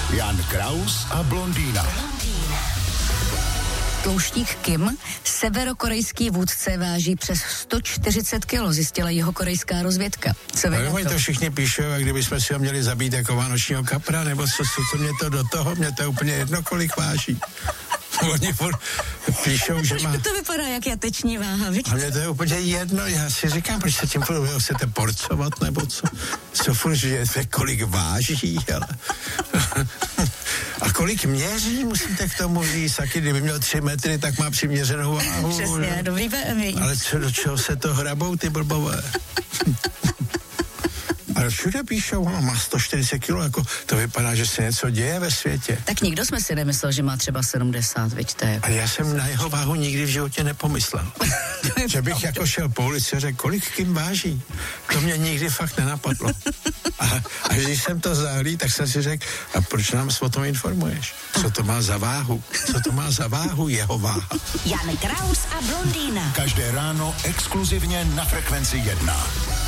Jan Kraus a blondýna. Tlouštík Kim, severokorejský vůdce, váží přes 140 kilo, zjistila jihokorejská rozvědka. Co vy na Oni to všichni píšou, a kdybychom si ho měli zabít jako vánočního kapra, nebo co mě to do toho, mě to úplně jedno, kolik váží. Oni píšou, že má... To vypadá jak jateční váha, víš? A mě to je úplně jedno, já si říkám, proč se tím chcete porcovat, nebo co? Co furt žijete, kolik váží, ale... A kolik měří, musíte k tomu říct, taky kdyby měl 3 metry, tak má přiměřenou váhu. Přesně, dobrý BMI. Ale do čeho se to hrabou, ty blbové? Ale všude píšou, má 140 kilo, jako to vypadá, že se něco děje ve světě. Tak nikdo jsme si nemyslel, že má třeba 70, viď to je. A já jsem na jeho váhu nikdy v životě nepomyslel. Že bych jako šel po ulici a řekl, kolik Kim váží. To mě nikdy fakt nenapadlo. A když jsem to zahlí, tak jsem si řekl, a proč nám o tom informuješ? Co to má za váhu? Co to má za váhu jeho váha? Jan Kraus a blondýna. Každé ráno exkluzivně na Frekvenci 1.